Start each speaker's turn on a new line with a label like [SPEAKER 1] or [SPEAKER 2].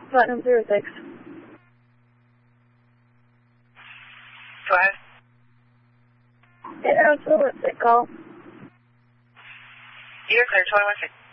[SPEAKER 1] Platinum 06.
[SPEAKER 2] Go ahead.
[SPEAKER 1] Yeah, it's a lipstick call.
[SPEAKER 2] You're clear, 21 seconds.